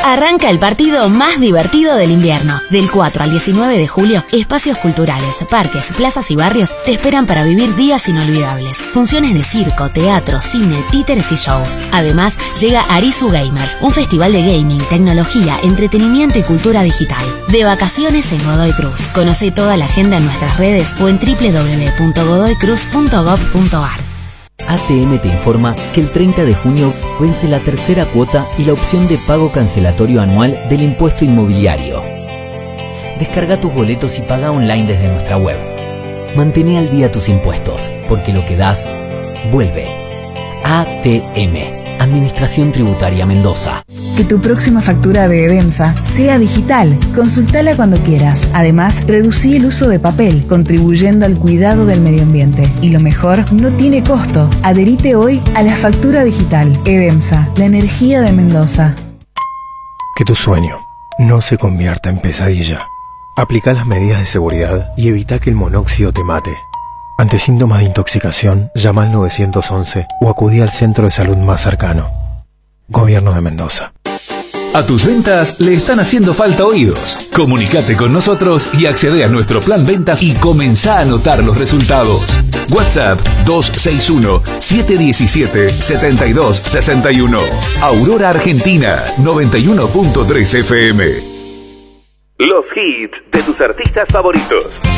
Arranca el partido más divertido del invierno. Del 4 al 19 de julio, espacios culturales, parques, plazas y barrios te esperan para vivir días inolvidables. Funciones de circo, teatro, cine, títeres y shows. Además, llega Arizu Gamers, un festival de gaming, tecnología, entretenimiento y cultura digital. De vacaciones en Godoy Cruz. Conoce toda la agenda en nuestras redes o en www.godoycruz.gov.ar. ATM te informa que el 30 de junio vence la tercera cuota y la opción de pago cancelatorio anual del impuesto inmobiliario. Descarga tus boletos y paga online desde nuestra web. Mantén al día tus impuestos, porque lo que das, vuelve. ATM, Administración Tributaria Mendoza. Que tu próxima factura de Edemsa sea digital. Consultala cuando quieras. Además, reducí el uso de papel, contribuyendo al cuidado del medio ambiente. Y lo mejor, no tiene costo. Adherite hoy a la factura digital. Edemsa, la energía de Mendoza. Que tu sueño no se convierta en pesadilla. Aplica las medidas de seguridad y evita que el monóxido te mate. Ante síntomas de intoxicación, llama al 911 o acudí al centro de salud más cercano. Gobierno de Mendoza. A tus ventas le están haciendo falta oídos. Comunicate con nosotros y accede a nuestro plan ventas y comenzá a notar los resultados. WhatsApp 261-717-7261. Aurora Argentina 91.3 FM. Los hits de tus artistas favoritos.